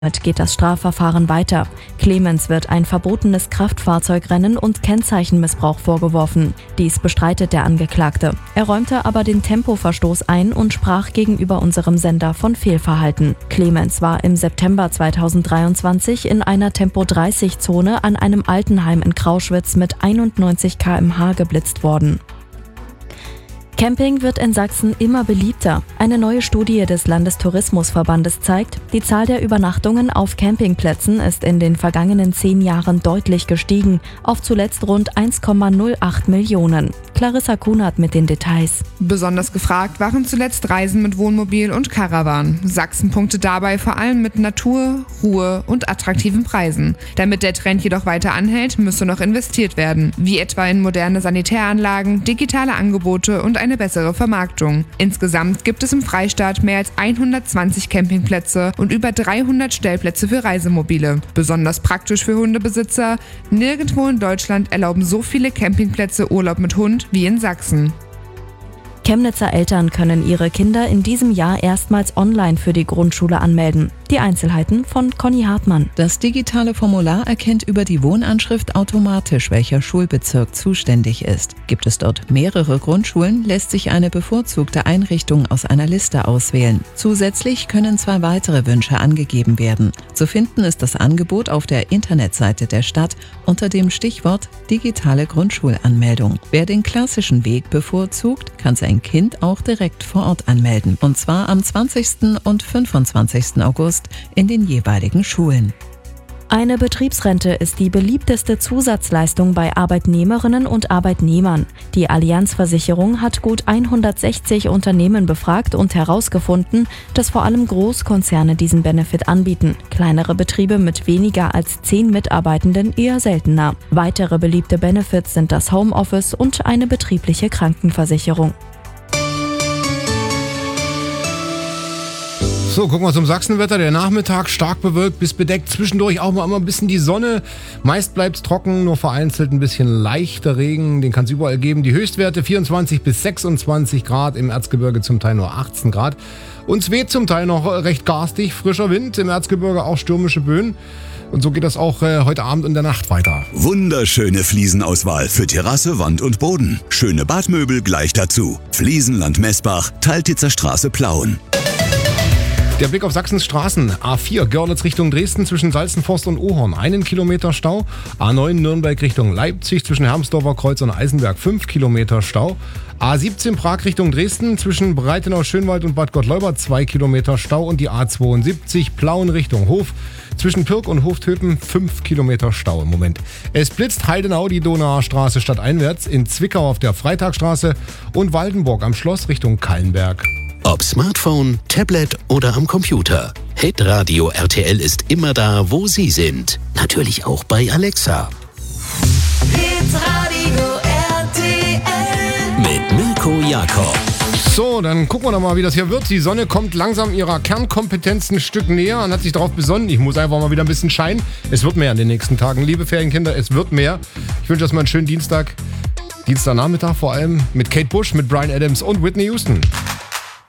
Damit geht das Strafverfahren weiter. Clemens wird ein verbotenes Kraftfahrzeugrennen und Kennzeichenmissbrauch vorgeworfen. Dies bestreitet der Angeklagte. Er räumte aber den Tempoverstoß ein und sprach gegenüber unserem Sender von Fehlverhalten. Clemens war im September 2023 in einer Tempo-30-Zone an einem Altenheim in Krauschwitz mit 91 km/h geblitzt worden. Camping wird in Sachsen immer beliebter. Eine neue Studie des Landestourismusverbandes zeigt, die Zahl der Übernachtungen auf Campingplätzen ist in den vergangenen 10 Jahren deutlich gestiegen, auf zuletzt rund 1,08 Millionen. Clarissa Kunert mit den Details. Besonders gefragt waren zuletzt Reisen mit Wohnmobil und Caravan. Sachsen punktet dabei vor allem mit Natur, Ruhe und attraktiven Preisen. Damit der Trend jedoch weiter anhält, müsse noch investiert werden, wie etwa in moderne Sanitäranlagen, digitale Angebote und eine bessere Vermarktung. Insgesamt gibt es im Freistaat mehr als 120 Campingplätze und über 300 Stellplätze für Reisemobile. Besonders praktisch für Hundebesitzer: nirgendwo in Deutschland erlauben so viele Campingplätze Urlaub mit Hund wie in Sachsen. Chemnitzer Eltern können ihre Kinder in diesem Jahr erstmals online für die Grundschule anmelden. Die Einzelheiten von Conny Hartmann. Das digitale Formular erkennt über die Wohnanschrift automatisch, welcher Schulbezirk zuständig ist. Gibt es dort mehrere Grundschulen, lässt sich eine bevorzugte Einrichtung aus einer Liste auswählen. Zusätzlich können 2 weitere Wünsche angegeben werden. Zu finden ist das Angebot auf der Internetseite der Stadt unter dem Stichwort digitale Grundschulanmeldung. Wer den klassischen Weg bevorzugt, kann sein Kind auch direkt vor Ort anmelden. Und zwar am 20. und 25. August in den jeweiligen Schulen. Eine Betriebsrente ist die beliebteste Zusatzleistung bei Arbeitnehmerinnen und Arbeitnehmern. Die Allianz-Versicherung hat gut 160 Unternehmen befragt und herausgefunden, dass vor allem Großkonzerne diesen Benefit anbieten. Kleinere Betriebe mit weniger als 10 Mitarbeitenden eher seltener. Weitere beliebte Benefits sind das Homeoffice und eine betriebliche Krankenversicherung. So, gucken wir zum Sachsenwetter. Der Nachmittag stark bewölkt bis bedeckt. Zwischendurch auch mal immer ein bisschen die Sonne. Meist bleibt es trocken, nur vereinzelt ein bisschen leichter Regen. Den kann es überall geben. Die Höchstwerte 24 bis 26 Grad. Im Erzgebirge zum Teil nur 18 Grad. Uns weht zum Teil noch recht garstig. Frischer Wind. Im Erzgebirge auch stürmische Böen. Und so geht das auch heute Abend und der Nacht weiter. Wunderschöne Fliesenauswahl für Terrasse, Wand und Boden. Schöne Badmöbel gleich dazu. Fliesenland Messbach, Teiltitzer Straße, Plauen. Der Blick auf Sachsens Straßen. A4 Görlitz Richtung Dresden zwischen Salzenforst und Ohorn 1 Kilometer Stau. A9 Nürnberg Richtung Leipzig zwischen Hermsdorfer Kreuz und Eisenberg 5 Kilometer Stau. A17 Prag Richtung Dresden zwischen Breitenau-Schönwald und Bad Gottleubert 2 Kilometer Stau. Und die A72 Plauen Richtung Hof zwischen Pirk und Hoftöpen 5 Kilometer Stau im Moment. Es blitzt Heidenau die Donauer Straße stadteinwärts, in Zwickau auf der Freitagstraße und Waldenburg am Schloss Richtung Kallenberg. Ob Smartphone, Tablet oder am Computer. Hitradio RTL ist immer da, wo Sie sind. Natürlich auch bei Alexa. Hitradio RTL Mit Mirko Jakob. So, dann gucken wir doch mal, wie das hier wird. Die Sonne kommt langsam ihrer Kernkompetenz ein Stück näher und hat sich darauf besonnen. Ich muss einfach mal wieder ein bisschen scheinen. Es wird mehr in den nächsten Tagen. Liebe Ferienkinder, es wird mehr. Ich wünsche euch mal einen schönen Dienstagnachmittag vor allem mit Kate Bush, mit Bryan Adams und Whitney Houston.